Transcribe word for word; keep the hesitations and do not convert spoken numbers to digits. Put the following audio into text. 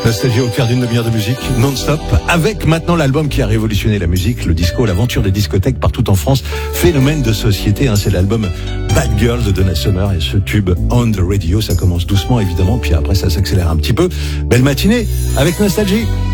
Nostalgie au cœur d'une demi-heure de musique non-stop, avec maintenant l'album qui a révolutionné la musique, le disco, l'aventure des discothèques partout en France, phénomène de société, hein, c'est l'album Bad Girl de Donna Summer et ce tube On the Radio, ça commence doucement évidemment, puis après ça s'accélère un petit peu. Belle matinée avec Nostalgie.